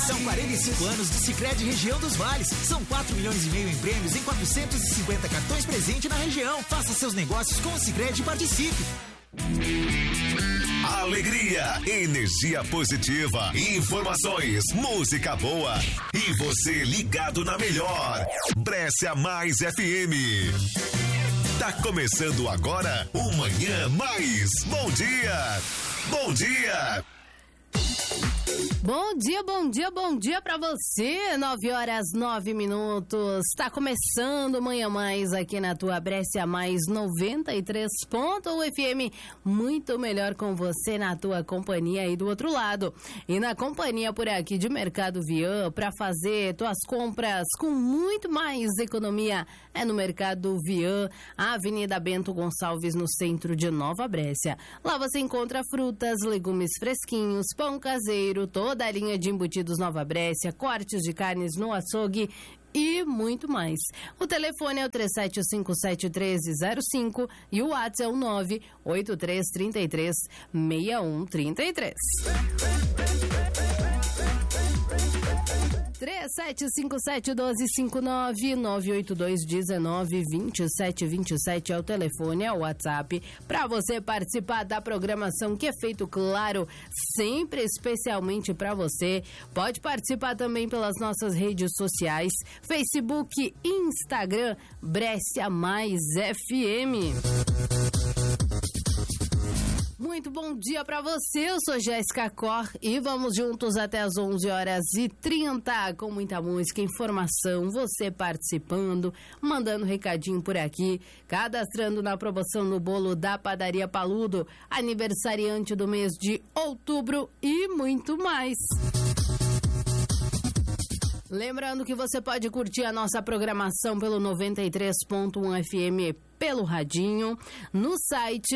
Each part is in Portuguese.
São 45 anos do Sicredi Região dos Vales. São 4,5 milhões em prêmios em 450 cartões presente na região. Faça seus negócios com o Sicredi e participe. Alegria, energia positiva, informações, música boa e você ligado na melhor. Brescia Mais FM. Tá começando agora o Manhã Mais. Bom dia! Bom dia! Bom dia pra você, 9h09. Tá começando Manhã Mais aqui na tua Brescia Mais 93.1 FM, muito melhor com você na tua companhia aí do outro lado. E na companhia por aqui de Mercado Vian, pra fazer tuas compras com muito mais economia, é no Mercado Vian, Avenida Bento Gonçalves, no centro de Nova Brescia. Lá você encontra frutas, legumes fresquinhos, pão caseiro, toda a linha de embutidos Nova Brescia, cortes de carnes no açougue e muito mais. O telefone é o 3757-1305 e o WhatsApp é o 98333-6133. 3757-1259-982-19-2727 é o telefone, é o WhatsApp para você participar da programação que é feito, claro, sempre especialmente para você. Pode participar também pelas nossas redes sociais, Facebook, Instagram, Brescia Mais FM. Muito bom dia pra você, eu sou Jéssica Cor e vamos juntos até as 11h30 com muita música, informação, você participando, mandando recadinho por aqui, cadastrando na promoção no bolo da Padaria Paludo, aniversariante do mês de outubro e muito mais. Lembrando que você pode curtir a nossa programação pelo 93.1 FM pelo radinho, no site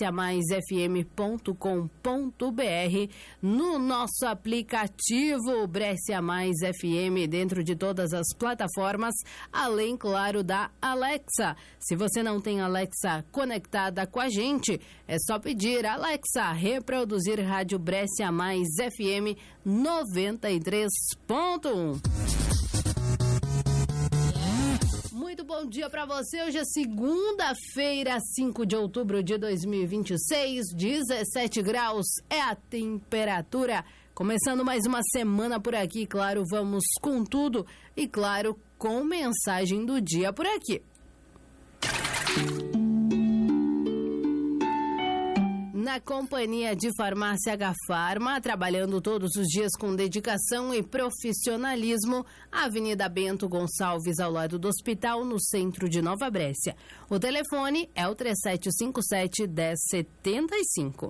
bresciamaisfm.com.br, no nosso aplicativo Brescia Mais FM, dentro de todas as plataformas, além, claro, da Alexa. Se você não tem Alexa conectada com a gente, é só pedir: Alexa, reproduzir Rádio Brescia Mais FM 93.1. Muito bom dia para você. Hoje é segunda-feira, 5 de outubro de 2026, 17 graus é a temperatura. Começando mais uma semana por aqui, claro, vamos com tudo e, claro, com mensagem do dia por aqui. Na companhia de Farmácia H-Farma, trabalhando todos os dias com dedicação e profissionalismo, Avenida Bento Gonçalves, ao lado do hospital, no centro de Nova Brescia. O telefone é o 3757-1075.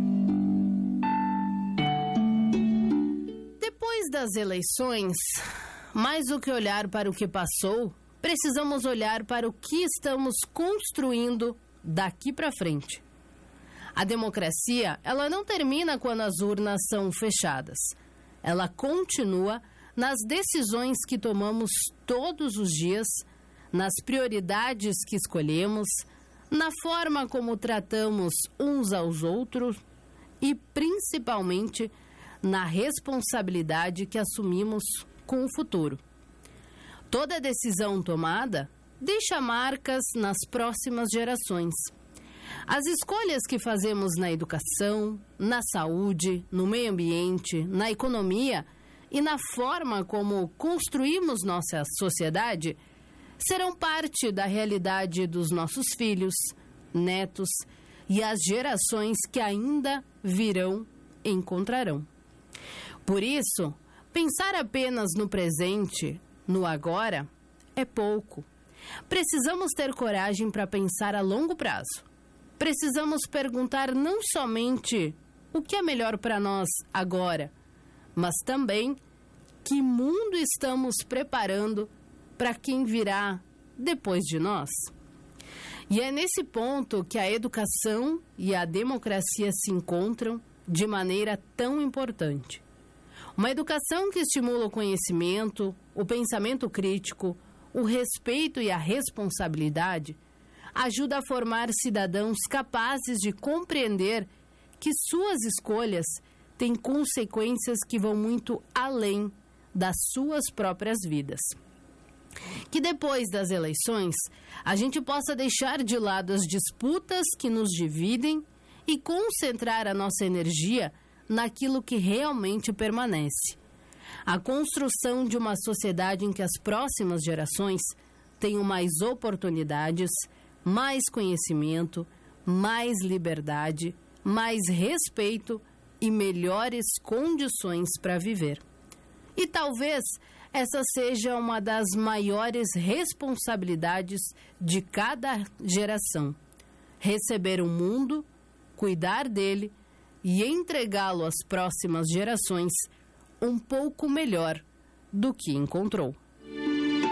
Depois das eleições, mais do que olhar para o que passou, precisamos olhar para o que estamos construindo daqui para frente. A democracia, ela não termina quando as urnas são fechadas. Ela continua nas decisões que tomamos todos os dias, nas prioridades que escolhemos, na forma como tratamos uns aos outros e, principalmente, na responsabilidade que assumimos com o futuro. Toda decisão tomada deixa marcas nas próximas gerações. As escolhas que fazemos na educação, na saúde, no meio ambiente, na economia e na forma como construímos nossa sociedade serão parte da realidade dos nossos filhos, netos e as gerações que ainda virão e encontrarão. Por isso, pensar apenas no presente, no agora, é pouco. Precisamos ter coragem para pensar a longo prazo. Precisamos perguntar não somente o que é melhor para nós agora, mas também que mundo estamos preparando para quem virá depois de nós. E é nesse ponto que a educação e a democracia se encontram de maneira tão importante. Uma educação que estimula o conhecimento, o pensamento crítico, o respeito e a responsabilidade ajuda a formar cidadãos capazes de compreender que suas escolhas tem consequências que vão muito além das suas próprias vidas. Que depois das eleições, a gente possa deixar de lado as disputas que nos dividem e concentrar a nossa energia naquilo que realmente permanece. A construção de uma sociedade em que as próximas gerações tenham mais oportunidades, mais conhecimento, mais liberdade, mais respeito e melhores condições para viver. E talvez essa seja uma das maiores responsabilidades de cada geração: receber o mundo, cuidar dele e entregá-lo às próximas gerações um pouco melhor do que encontrou.